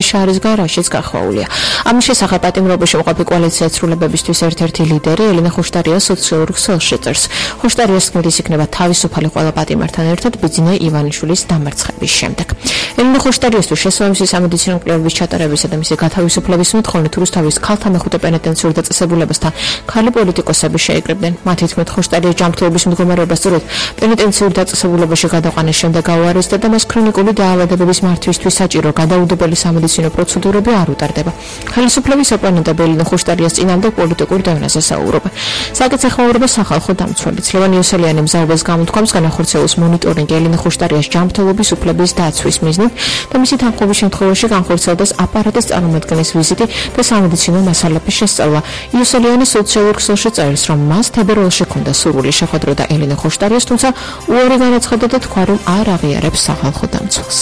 შარისგან, რაშიც გახვეულია. ამის შესახებ პატიმრობაში მყოფი კოალიცია ცვლილებებისთვის ერთ-ერთი ლიდერი ელენე ხუშტარია სოციალურ ქსელში წერს. ხუშტარიას თქმით, ის იქნება თავისუფალი ყველა პატიმართან ერთად ბიძინა ივანიშვილის დამარცხების შემდეგ. ელენე ხუშტარიასთვის შესაბამისი სამედიცინო კვლევების ჩატარებისა და მისი გათავისუფლების მოთხოვნით რუსთავის ქალთა მეხუთე პენიტენციურ დაწესებულებასთან ქალი პოლიტიკოსები შეიკრიბნენ. მათი თქმით, ხუშტარიას ჯანმრთელობის მდგომარეობა სწორედ პენიტენციურ დაწესებულებაში გადაყვანის შემდეგ გაუარესდა და მას ქრონიკული დაავადებების მართვისთვის საჭირო გადაუდებელი სამედიცინო პროცედურები არ უტარდება. ხელისუფლების ოპონენტები ელენე ხუშტარიას წინამდე პოლიტიკურ დევნაზე საუბრობენ. საკითხს ეხმაურება სახალხო დამცველი. ლევან იოსელიანი მზაობას გამოთქვამს განახორციელოს მონიტორინგი ელენე ხუშტარიას ჯანმრთელობის უფლების დაცვის მიზნით და მისი თანხმობის შემთხვევაში განხორციელდეს აპარატის წარმომადგენლის ვიზიტი და სამედიცინო მასალების შესწავლა. იოსელიანი სოციალურ ქსელში წერს, რომ მას თებერვალში ჰქონდა სურვილი შეხვედროდა ელენე ხუშტარიას, თუმცა უარი განაცხადა და თქვა, რომ არ აღიარებს სახალხო დამცველს.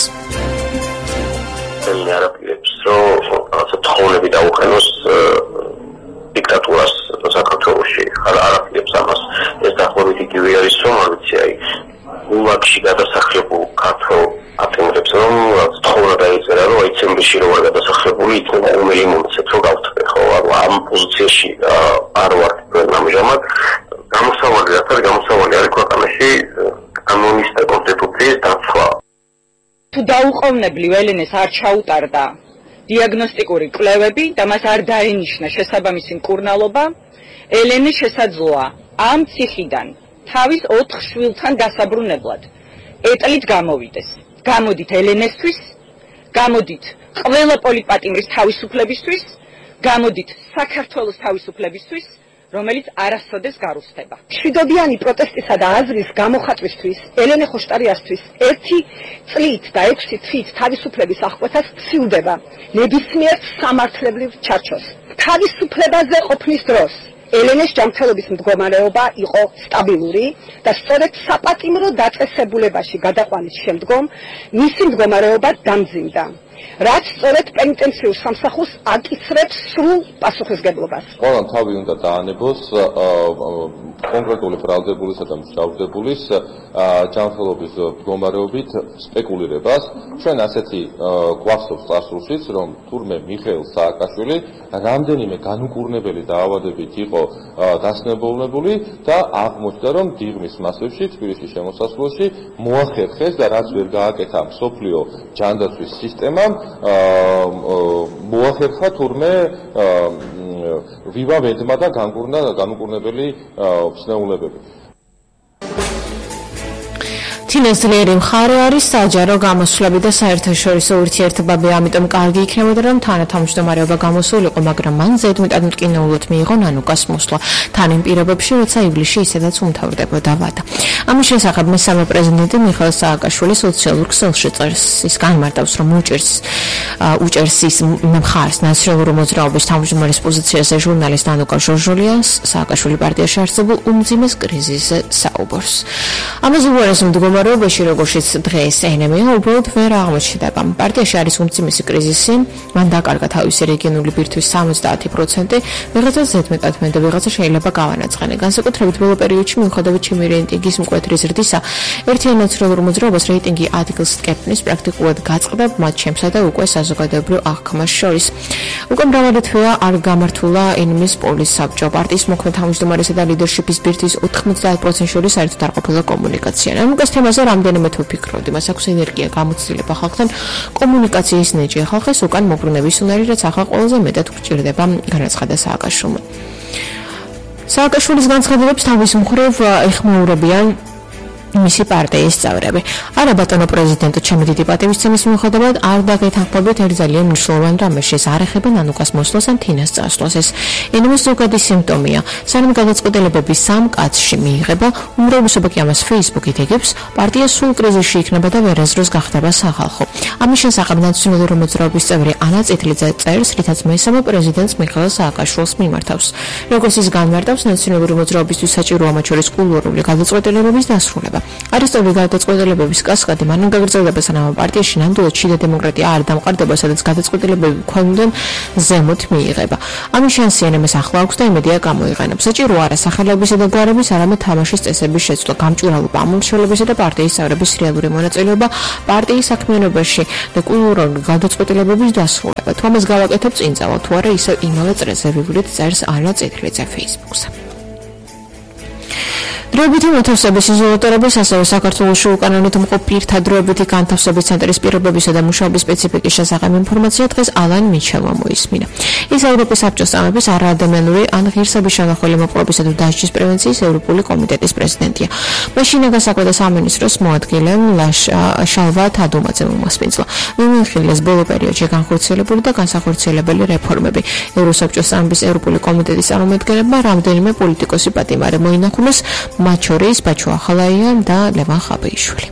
ელენე არაპირებს, რომ თხოვნები დაუყენოს დიქტატურას საქართველოში. არაპირებს ამას. ეს დაახლოებით იგივე არის, რომ ამიცი გულაგში გადასახლებულ ქართველ პატიმრებს რომ თხოვნა დაიწერა, რომ აიცემბლში რო ვარ გადასახლებული, იქნება უმელი მომცეთ რომ გავთქვე, ხო, ამ პოზიციაში არ ვარ ამჟამად. გამოსავალი არის ქვეყანაში კანონის და კონსტიტუციის დაცვა. თუ დაუყოვნებლივ ელენეს არ ჩაუტარდა დიაგნოსტიკური კვლევები და მას არ დაენიშნა შესაბამისი მკურნალობა, ელენე შესაძლოა ამ ციხიდან თავის 4 შვილთან დასაბრუნებლად ეტლით გამოვიდეს. გამოდით ელენესთვის, გამოდით ყველა პოლიტპატიმრის თავისუფლებისთვის, გამოდით საქართველოს თავისუფლებისთვის, რომელიც არასოდეს გარუსტება. მშვიდობიანი პროტესტისა და აზრის გამოხატვისთვის ელენე ხუშტარიასთვის 1 წლით და 6 თვით თავისუფლების აღკვეთას სცილდება ნებისმიერ სამართლებრივ ჩარჩოს. თავისუფლებაზე ყოფნის დროს ელენეს ჯანმრთელობის მდგომარეობა იყო სტაბილური და სწორედ საპატიმრო დაწესებულებაში გადაყვანის შემდგომ მისი მდგომარეობა დამძიმდა, რაც სწორედ პენიტენციურ სამსახურს აკისრებს სრულ პასუხისგებლობას. ყველამ თავი უნდა დაანებოს კონკრეტული ბრალდებულისა და მსჯავრდებულის ჯანმრთელობის მდგომარეობით სპეკულირებას. ჩვენ ასეთი გვახსოვს წარსულშიც, რომ თურმე მიხეილ სააკაშვილი რამდენიმე განუკურნებელი დაავადებით იყო დასნებოვნებული და აღმოჩნდა, რომ დიღმის მასებში თბილისის შემოსასვლელში მოახერხეს და რაც ვერ გააკეთა მსოფლიო ჯანდაცვის სისტემამ, მოახერხა თურმე ვივა ვედმა და განუკურნებელი ცნეულებები. თინას ძლიერი მხარე არის საჯარო გამოსვლები და საერთაშორისო ურთიერთობები, ამიტომ კარგი იქნებოდა, რომ თანათავმჯდომარეობა გამოსულიყო, მაგრამ მან ზედმეტად მტკივნეულად მიიღო ნანუკას მოსვლა თან იმ პირობებში, როცა ივლისში ისედაც უმთავრდებოდა ვადა. ამის შესახებ მესამე პრეზიდენტი მიხეილ სააკაშვილი სოციალურ ქსელში წერს. ის განმარტავს, რომ უჭერს ის მხარს ნაციონალური მოძრაობის თავმჯდომარის პოზიციაზე ჟურნალისტ ნანუკა ჟორჟოლიას სააკაშვილი პარტიაში არსებულ უმძიმეს კრიზისზე საუბრს. ამაზე უარეს მდგომარეობაში, როგორშიც დღეს ენემია უბრალოდ ვერ აღმოჩნდება. პარტიაში არის უმძიმესი კრიზისი, მან დაკარგა თავისი რეგიონული ბირთვის 70%, ვიღაცა ზედმეტად მე და ვიღაცა შეიძლება გავანაცხენე. განსაკუთრებით ბოლო პერიოდში მიუხედავად ჩემი რეიტინგის მკვეთრი ზრდისა, ერთიან ნაციონალურ მოძრაობას რეიტინგი ადგილს ეკნის პრაქტიკულად გაწყდა მათ ჩემსა და უკვე საზოგადოებრივ აღქმას შორის. უკვე მრავალი თვეა არ გამართულა ენმის პოლის საბჭო. პარტიის მოქმედ თავმჯდომარესა და ლიდერშიპის ბირთვის 90% შორის საერთოდ არ ყოფილა კომუნიკაცია. ნანუკას თემაზე რამდენიმე თუ ვფიქრობდი, მას აქვს ენერგია, გამოცდილება ხალხთან, კომუნიკაციის ნეჭი. ხალხის უკან მობრუნების უნარი, რაც ახლა ყველაზე მეტად გვჭირდება, განაცხადა სააკაშვილმა. სააკაშვილის განცხადებებს თავის მხრივ ეხმაურებიან მისი პარტიის წევრები. არა ბატონო პრეზიდენტო, ჩემი დიდი პატივისცემის მიუხედავად არ დაგეთანხმებით ერთ ძალიან მნიშვნელოვან რამეში, არ ეხება ნანუკას მოსვლას ან თინას წასვლას. ეს ენმის ზოგადი სიმპტომია. სანამ გადაწყვეტილებების სამ კაცში მიიღება, უმრავლესობა კი ამას Facebook-ით იგებს, პარტია სულ კრიზისში იქნება და ვერასდროს გახდება სახალხო. ამის შესახებ ნაციონალური მოძრაობის წევრი ანა წითლიძე წერს, რითაც მესამე პრეზიდენტს მიხეილ სააკაშვილს მიმართავს. როგორც ის განმარტავს, ნაციონალური მოძრაობისთვის საჭიროა მათ შორის კულტურული გადაწყვეტილებების დასრულება. არასწორი გადაწყვეტილებების კასკადი მანამ გაგრძელდება, სანამ პარტიაში ნამდვილად შიდა დემოკრატია არ დამყარდება, სადაც გადაწყვეტილებები ქვემოდან ზემოთ მიიღება. ამის შანსი ენემეს ახლა აქვს და იმედია გამოიყენებს. საჭირო არა სახელებისა და გვარების, არამედ თამაშის წესების შეცვლა, გამჭვირვალობა ამომრჩეველებისა და პარტიის წევრების რეალური მონაწილეობა პარტიის საქმიანობაში და კულტურული გადაწყვეტილებების დასრულება. თუ ამას გავაკეთებ წინ წავალ, თუ არა ისევ იმავე წრეზე ვივლით, წერს ანა წითლიძე Facebook-ზე. დროებითი მოთავსების იზოლატორების, ასევე საქართველოში უკანონოდ მყოფ პირთა დროებითი განთავსების ცენტრის პირობებისა და მუშაობის სპეციფიკის შესახებ ინფორმაცია დღეს ალან მიჩელმა მოისმინა. ის ევროპის საბჭოს წამების არაადამიანური ან ღირსების შემოხველი მოპყრობისა და დასჯის პრევენციის ევროპული კომიტეტის პრეზიდენტია. მაშინა გასაკვირდა სამინისტროს მოადგილემ შალვა თადუმაძემ უმასპინძლა. მიმოიხილეს ბოლო პერიოდში განხორციელებული და განსახორციელებელი რეფორმები. ევროსაბჭოს წამების ევროპული კომიტეტის წარმომადგენლებმა რამდენიმე პოლიტიკოსი პატიმარი მოინახულეს, მათ შორის ბაჩო ახალაიან და ლევან ხაბეიშვილი.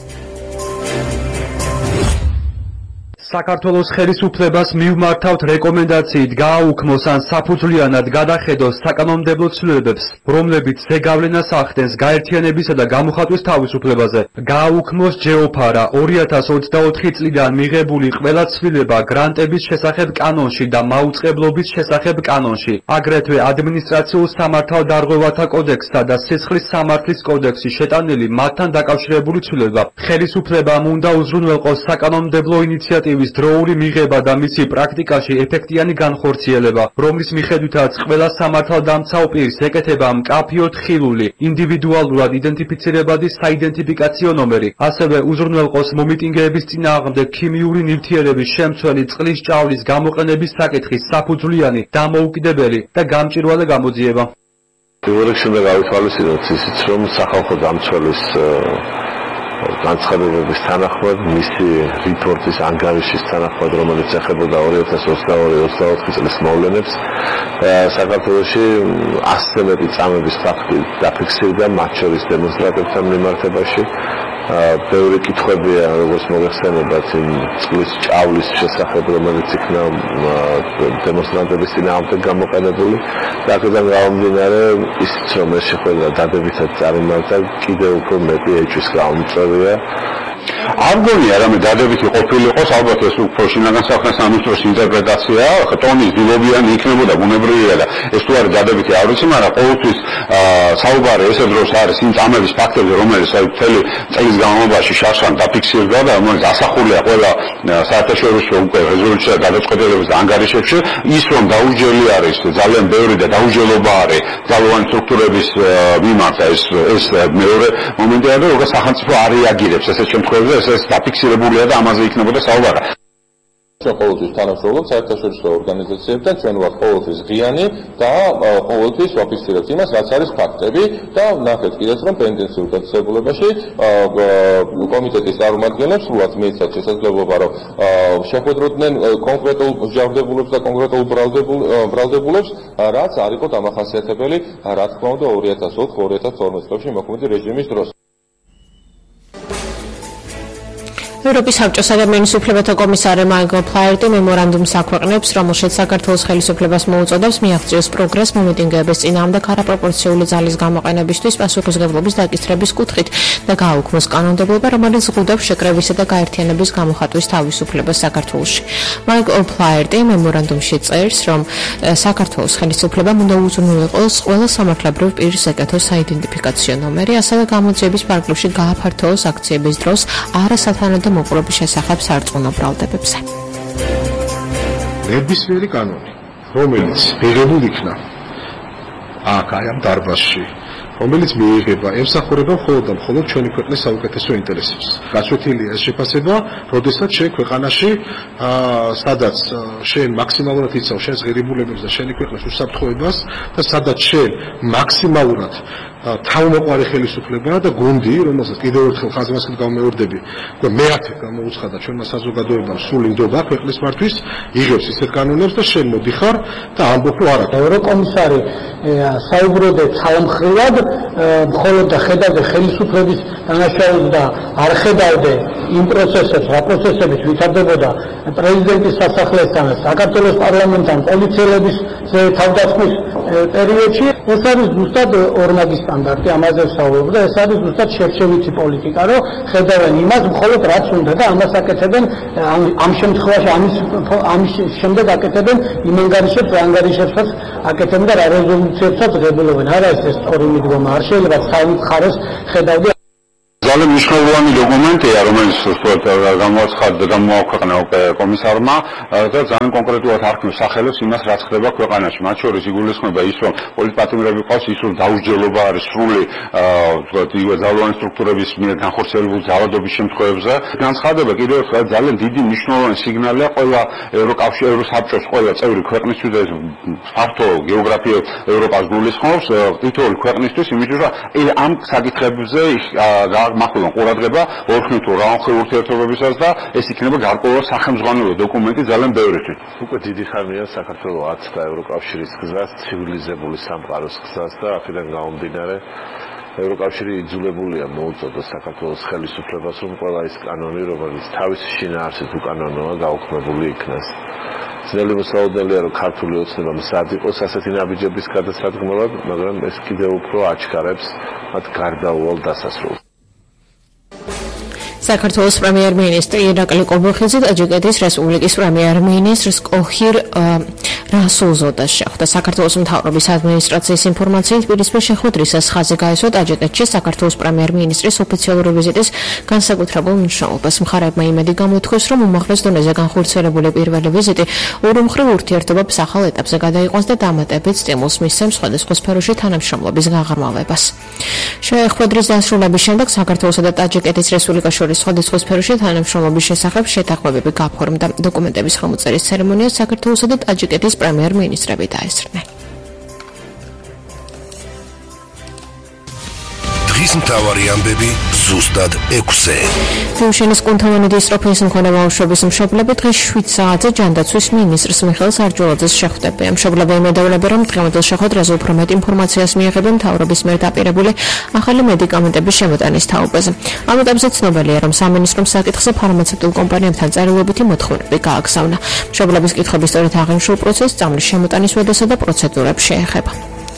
საქართველოს ხელისუფლებას მივმართავთ რეკომენდაციით გააუქმოს ან საფუძვლიანად გადახედოს საკანონმდებლო ცვლილებებს, რომლებიც ზეგავლენას ახდენს გაერთიანებისა და გამოხატვის თავისუფლებაზე. გააუქმოს ჯეოფარა 2024 წლიდან მიღებული ყველა ცვლილება გრანტების შესახებ კანონში და მაუწყებლობის შესახებ კანონში, აგრეთვე ადმინისტრაციულ სამართალდარღვევათა კოდექსსა და სისხლის სამართლის კოდექსში შეტანილი მათთან დაკავშირებული ცვლილება. ხელისუფლებამ უნდა უზრუნველყოს საკანონმდებლო ინიციატივა დროული მიღება და მისი პრაქტიკაში ეფექტიანი განხორციელება, რომლის მიხედვითაც ყველა სამართალდამცავ პირს ეკეთება მკაფიოდ ხილული, ინდივიდუალურად იდენტიფიცირებადი საიდენტიფიკაციო ნომერი. ასევე უზრუნველყოს მომიტინგეების წინააღმდეგ ქიმიური ნივთიერების შემცველი წყლის ჭავლის გამოყენების საკითხის საფუძვლიანი, დამოუკიდებელი და გამჭვირვალე გამოძიება. პირველ რიგში უნდა გავითვალისწინოთ ისიც, რომ სახალხო დამცველის განცხადებების თანახმად, მისი რიპორტის ანგარიშის თანახმად, რომელიც ეხებოდა 2022-24 წლის მოვლენებს, საქართველოში 100-ზე მეტი წამების ფაქტი დაფიქსირდა, მათ შორის დემონსტრანტებთან მიმართებაში. ბევრი კითხვებია, როგორც მოგეხსენებათ, იმ წყლის ჭავლის შესახებ, რომელიც იქნა დემონსტრანტების წინააღმდეგ გამოყენებული. და აქედან გამომდინარე, ისიც რომ ეს შეხვედრა დადებითად წარიმართა, კიდევ უფრო მეტი ეჭვის გამომწვევია. არ გონია რამე დადებითი ყოფილიყოს, ალბათ ეს უფრო შინაგან საქმეთა სამინისტროს ინტერპრეტაციაა, ტონის დილობიანი იქნებოდა ბუნებრივია და ეს თუ არის დადებითი არ ვიცი, მაგრამ ყოველთვის საუბარი ესე დროს არის იმ წამების ფაქტებზე, რომელიც მთელი წლის განმავლობაში შარშან დაფიქსირდა და რომელიც ასახულია ყველა საერთაშორისო უკვე რეზოლუცია გადაწყვეტილებების და ანგარიშებში, ის რომ დაუჯელი არის ძალიან ბევრი და დაუჯელობა არის ძალოვანი სტრუქტურების მიმართ, ეს მეორე მომენტია და როგორ სახელმწიფო არ რეაგირებს ესეთ შემთხვევებში, ეს დაფიქსირებულია და ამაზე იქნებოდა საუბარი. ჩვენ ყოველთვის თანამშრომლობთ საერთაშორისო ორგანიზაციებთან, ჩვენ ვართ ყოველთვის ღიანი და ყოველთვის ვაფიქსირებთ იმას, რაც არის ფაქტები და ნახეთ კიდეც რომ ტენდენციურ დაწესებულებაში კომიტეტის წარმომადგენლებს სრულად მიეცათ შესაძლებლობა, რომ შეხვედროდნენ კონკრეტულ მსჯავრდებულებს და კონკრეტულ ბრალდებულებს, რაც არ იყო დამახასიათებელი, რა თქმა უნდა 2004-2012 წლებში მოქმედი რეჟიმის დროს. ევროპის საბჭოს ადამიანის უფლებათა კომისარი მაიკლ ფლაერტი მემორანდუმს აქვეყნებს, რომელშიც საქართველოს ხელისუფლებას მოუწოდებს მიაღწიოს პროგრესს მომიტინგეების წინააღმდეგ არაპროპორციული ძალის გამოყენებისთვის პასუხისმგებლობის დაკისრების კუთხით და გააუქმოს კანონმდებლობა, რომელიც ზღუდავს შეკრებისა და გაერთიანების გამოხატვის თავისუფლებას საქართველოში. მაიკლ ფლაერტი მემორანდუმში წერს, რომ საქართველოს ხელისუფლებამ უნდა უზრუნველყოს ყველა სამართლებრივ პირს ეკეთოს საიდენტიფიკაციო ნომერი, ასევე გამოძიების ფარგლებში გააფართოოს აქციების დროს არასათანადო მოპყრობის შესახებ სარწმუნო ბრალდებებზე. ნებისმიერი კანონი, რომელიც მიღებულ იქნა აქ ამ დარბაზში, რომელიც მიიღება, ემსახურება მხოლოდ და მხოლოდ ჩვენი ქვეყნის საუკეთესო ინტერესებს. გასვეთილია ეს შეფასება, როდესაც შენ ქვეყანაში, სადაც შენ მაქსიმალურად იცავ შენს ღირებულებებს და შენი ქვეყნის უსაფრთხოებას და სადაც შენ მაქსიმალურად თავმოყარი ხელისუფლებაა და გუნდი, რომელსაც კიდევ ერთხელ ხაზმასკენ გამეორდები, მეათე გამოუცხადა ჩვენმა საზოგადოებამ სული ნდობა ქვეყნის მართვის, იღებს ისეთ კანონებს და შენ მოდიხარ და ამბობ რომ არა. ევროკომისარი საუბრობდა ცალმხრივად, მხოლოდ და ხედავდა ხელისუფლების დანაშაულს და არ ხედავდა იმ პროცესებს, რა პროცესებით ვითარდებოდა პრეზიდენტის სასახლესთან, საქართველოს პარლამენტთან, პოლიციელების თავდასხმის პერიოდში. ეს არის ზუსტად ორმაგისტრალო სტანდარტი, ამაზე ვსაუბრობ და ეს არის ზუსტად შერჩევითი პოლიტიკა, რომ ხედავენ იმას, მხოლოდ რაც უნდა და ამას აკეთებენ ამ შემთხვევაში ამის შემდეგ აკეთებენ იმ ანგარიშებს, ანგარიშებსაც აკეთებენ და რა რეზოლუციებსაც ღებულობენ. არა ეს სწორი მიდგომა არ შეიძლება საერთოდ ხარეს ხედავდი. ძალიან მნიშვნელოვანი დოკუმენტია, რომელიც გამოაქვეყნა კომისარმა და ძალიან კონკრეტულად არქმევს სახელებს იმას, რაც ხდება ქვეყანაში. მათ შორის იგულისხმება ის, რომ პოლიტპატიმრები ყავს, ის რომ დაუსჯელობა არის სრული ძალოვანი სტრუქტურების მიერ განხორციელებული ძალადობის შემთხვევებზე. განცხადება კიდევ ერთხელ ძალიან დიდი მნიშვნელოვანი სიგნალია ყველა ევროსაბჭოს ყველა წევრი ქვეყნისთვის და ფართო გეოგრაფიულ ევროპას გულისხმობს თითოეული ქვეყნისთვის, იმიტომ რომ ამ საკითხებზე მახვილონ ყურადღება ორხმითურ რაონხელ ურთიერთობებისას და ეს იქნება გარკვეული სახელმძღვანელო დოკუმენტი ძალიან ბევრისთვის. უკვე დიდი ხანია საქართველოს აცდა ევროკავშირის გზას, ცივილიზებული სამყაროს გზას და აქედან გამომდინარე ევროკავშირი იძულებულია მოუწოდოს საქართველოს ხელისუფლებას, რომ ყველა ის კანონი, რომელიც თავის შინაარსით უკანონოა, გაუქმებული იქნას. ძნელი მოსაოდნელია, რომ ქართული ოცნება მზად იყოს ასეთი ნაბიჯების გადასადგმელად, მაგრამ ეს კიდევ უფრო აჩქარებს მათ გარდაუვალ დასასრულს. საქართველოს პრემიერ-მინისტრი ირაკლი კობილხიძე ტაჯიკეთის რესპუბლიკის პრემიერ-მინისტრს კოჰირ რასულზოდას შეხვდა. საქართველოს მთავრობის ადმინისტრაციის ინფორმაციით პირისპირ შეხვედრისას ხაზი გაესვა ტაჯიკეთში საქართველოს პრემიერ-მინისტრის ოფიციალური ვიზიტის განსაკუთრებულ მნიშვნელობას. მხარეებმა იმედი გამოთქვეს, რომ უმაღლეს დონეზე განხორციელებული პირველი ვიზიტი ორმხრივ ურთიერთობებს ახალ ეტაპზე გადაიყვანს და დამატებით სტიმულს მისცემს სხვადასხვა სფეროში თანამშრომლობის გაღრმავებას. შეხვედრის დასრულების შემდეგ საქართველოსა და ტაჯიკეთის რესპუბლიკას შორის სხვადასხვა სფეროში თანამშრომლობის შესახებ შეთანხმებები გაფორმდა. დოკუმენტების ხელმოწერის ცერემონიას საქართველოსა და ტაჯიკეთის პრემიერ-მინისტრები დაესწრნენ. დღის მთავარი ამბები ზუსტად 6-ზე. თუშინის კუნთოვანი დისტროფიის მქონე ბავშვების მშობლები დღეს 7 საათზე ჯანდაცვის მინისტრს მიხეილ სარჯულაძეს შეხვდებიან. მშობლები იმედოვნებენ, რომ დღევანდელ შეხვედრაზე უფრო მეტ ინფორმაციას მიიღებენ მთავრობის მიერ დაპირებული ახალი მედიკამენტების შემოტანის თაობაზე. ამ ეტაპზე ცნობილია, რომ სამინისტრომ საკითხზე ფარმაცევტულ კომპანიებთან წარულებითი მოთხოვნები გააგზავნა. მშობლების კითხვების სწორედ აღნიშნულ პროცესს წამლის შემოტანის ვადასა და პროცედურებს შეეხება.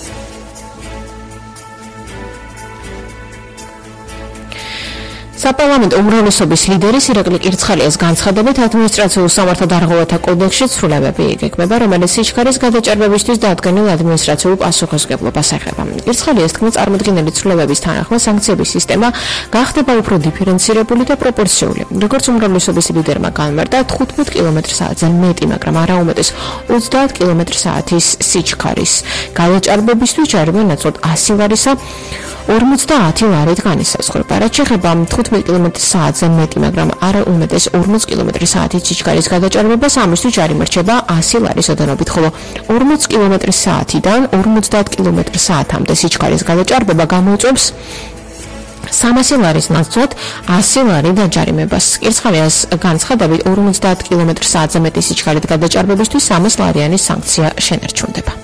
საპარლამენტო უმრავლესობის ლიდერის ირაკლი კირცხალიას განცხადებით ადმინისტრაციულ სამართალ დარღვევათა კოდექსში ცვლილებები იგეგმება, რომელიც სიჩქარის გადაჭარბებისთვის დადგენილ ადმინისტრაციულ პასუხისმგებლობას ეხება. კირცხალიას თქმით, წარმოქმნილი ცვლილებების თანახმად სანქციების სისტემა გახდება უფრო დიფერენცირებული და პროპორციული. როგორც უმრავლესობის ლიდერმა განმარტა, 15 კმ/სთ-ზე მეტი, მაგრამ არა უმეტეს 30 კმ/სთ-ის სიჩქარის გადაჭარბებისთვის ჯარიმა ნაცვლად 100 ლარისა 50 ლარით განისაზღვრება. რაც შეეხება 15 კმ/სთ-ზე მეტი, მაგრამ არა უმეტეს 40 კმ/სთ-ის სიჩქარის გადაჭარბებას, ამისთვის ჯარიმა რჩება 100 ლარის ოდენობით, ხოლო 40 კმ/სთ-დან 50 კმ/სთ-მდე სიჩქარის გადაჭარბება გამოიწვევს 300 ლარის ნაცვლად 100 ლარი დაჯარიმებას. კირცხალიას განცხადებით 50 კმ/სთ-ზე მეტი სიჩქარით გადაჭარბებისთვის 300 ლარიანი სანქცია შენარჩუნდება.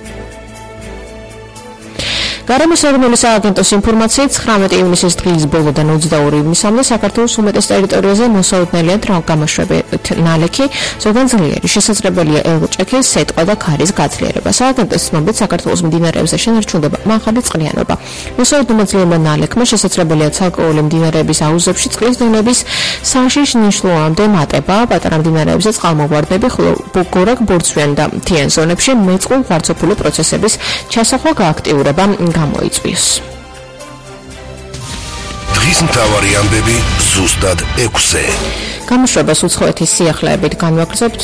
გარემოს ეროვნული სააგენტოს ინფორმაციით 19 ივნისის დღის ბოლოდან 22 ივნისამდე საქართველოს უმეტეს ტერიტორიაზე მოსაოდნელია თრავგამოშვებით ნალექი, ზოგან ძლიერი. შესაძლებელია ელჭექის, სეტყვა და ქარის გაძლიერება. სააგენტოს ცნობით საქართველოს მდინარეებზე შენარჩუნდება მაღალი წყლიანობა. მოსაოდნელმა ნალექმა შესაძლებელია ცალკეული მდინარეების აუზებში წყლის დონების საშიშ ნიშნულამდე მატება, პატარა მდინარეებზე წყალმოვარდნები, ხოლო გორაკ-ბორცვიან და მთიან ზონებში მეწყვილ ვარცოფული პროცესების ჩასახვა გააქტიურება გამოიწვიოს. დღის მთავარი ამბები ზუსტად 6-ზე. გამოშვებას უცხოეთის სიახლეებით განვაგრძობთ.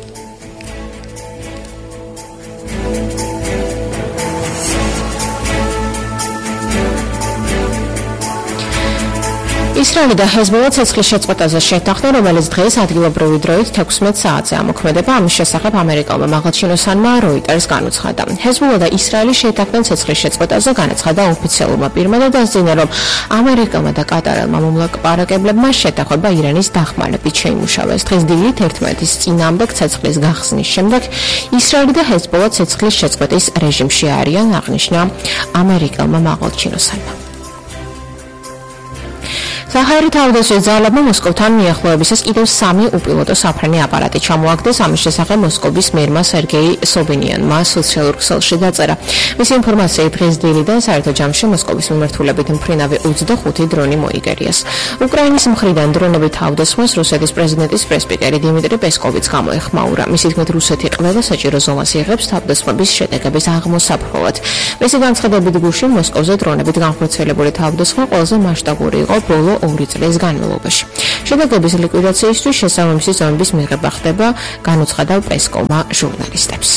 ისრაელი და ჰეზბოლა ცეცხლის შეწყვეტაზე შეთანხმდა, რომელიც დღეს ადგილობრივი დროით 16 საათზე ამოქმედება. ამის შესახებ ამერიკელმა მაღალჩინოსანმა როიტერს განუცხადა. ჰეზბოლა და ისრაელი შეთანხმდნენ ცეცხლის შეწყვეტაზე, განაცხადა ოფიციალურმა პირმა და დასძინა, რომ ამერიკელმა და კატარელმა მომლაპარაკებლებმა შეთანხმება ირანის დახმარებით შეიმუშავეს. დღეს დილით ერთმანეთის წინააღმდეგ ცეცხლის გახსნის შემდეგ ისრაელი და ჰეზბოლა ცეცხლის შეწყვეტის რეჟიმში არიან, აღნიშნა ამერიკელმა მაღალჩინოსანმა. საჰაერო თავდაცვის ძალებმა მოსკოვთან მიახლოებისას კიდევ 3 უპილოტო საფრენი აპარატი ჩამოაგდეს. ამის შესახებ მოსკოვის მერმა სერგეი სობინიანმა სოციალურ ქსელში დაწერა. მისი ინფორმაციით დღეს დილიდან საერთო ჯამში მოსკოვის მიმართულებით მფრინავი 25 დრონი მოიგერიეს. უკრაინის მხრიდან დრონებით თავდასხმას რუსეთის პრეზიდენტის პრესპიკერი დიმიტრი პესკოვიც გამოეხმაურა. მისი თქმით, რუსეთი ყველა საჭირო ზომას იღებს თავდასხმების შედეგების აღმოსაფრთხოად. მისი განცხადებით, გუშინ მოსკოვზე დრონებით განხორციელებული თავდასხმა ყველაზე მასშტაბური იყო ბოლო 2 წლის განმავლობაში. შედეგების ლიკვიდაციისთვის შესაბამისი ზომების მიღება ხდება, განუცხადა პესკოვმა ჟურნალისტებს.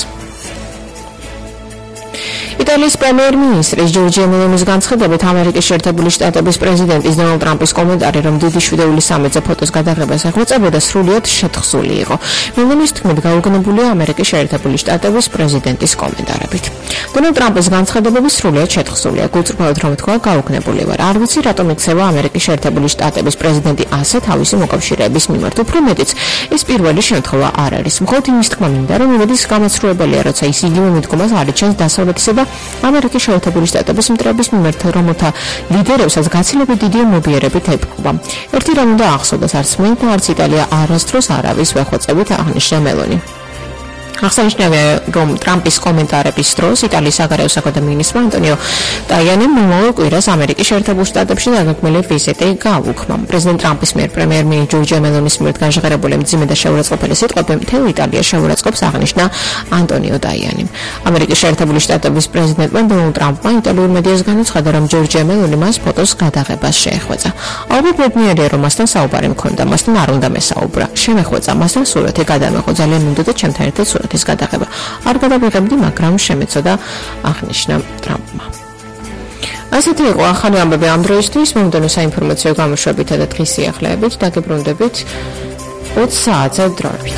იტალიის პრემიერ-მინისტრის ჯორჯია მელონის განცხადებით, ამერიკის შეერთებული შტატების პრეზიდენტის დონალდ ტრამპის კომენტარი, რომ დიდი შვიდეული სამეცნიერო ფოტოს გადაღებას აღწევდა, სრულიად შეთხზული იყო. მელონის თქმით, გაუგნებულია ამერიკის შეერთებული შტატების პრეზიდენტის კომენტარებით. დონალდ ტრამპის განცხადებები სრულიად შეთხზულია. გულწრფელად რომ თქვა, გაუგნებული ვარ. არ ვიცი, რატომ იქცევა ამერიკის შეერთებული შტატების პრეზიდენტი ასე თავისი მოკავშირეების მიმართ. უფრო მეტიც, ეს პირველი შემთხვევა არ არის. მხოლოდ იმის თქმა მინდა, რომ იმედის გამოსრულებელია, როცა ის იგივე მიდგომას არ იჩენს დასავლეთისა და ამერიკის შეერთებული შტატების მტრების მიმართ, რომელთა ლიდერებსაც გაცილებით დიდი მობიერებით ებრძვა. ერთი რამ უნდა ახსოვდეს, არც მე და არც იტალია არასდროს არავის ვეხვეწებით, აღნიშნა მელონი. აღსანიშნავია, რომ ტრამპის კომენტარების დროს იტალიის საგარეო საქმეთა მინისტრმა ანტონიო ტაიანიმ მომავალ კვირას ამერიკის შეერთებულ შტატებში დაგეგმილი ვიზიტი გააუქმა. პრეზიდენტ ტრამპის მიერ პრემიერ-მინისტր ჯორჯია მელონის მიერ განჟღერებული მძიმე და შეურაცხყოფელი სიტყვები მთელ იტალიას შეურაცხყოფს, აღნიშნა ანტონიო ტაიანიმ. ამერიკის შეერთებული შტატების პრეზიდენტმა დონალდ ტრამპმა იტალიურ მედიას განუცხადა, რომ ჯორჯია მელონი მას ფოტოს გადაღებას შეეხვეწა. ალბათ მებნიერია, რომ მასთან საუბარი მქონდა, მასთან არ უნდა მესაუბრა. შემეხვეწა მასთან სურათი გადამეღო, ძალიან მინდოდა ჩემთან ერთად სურათის გადაღება. არ გადავიღებდი, მაგრამ შემეცოდა, აღნიშნა ტრამპმა. ასეთი იყო ახალი ამბები ამ დროისთვის. მომდევნო საინფორმაციო გამოშვებითა და დღის სიახლეებით დაგებრუნდებით 20 საათზე დროებით.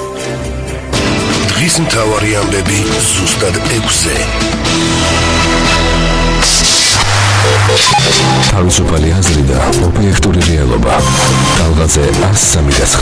დღის მთავარი ამბები ზუსტად 6-ზე. თავისუფალი აზრი და ობიექტური რეალობა. talgaze 103.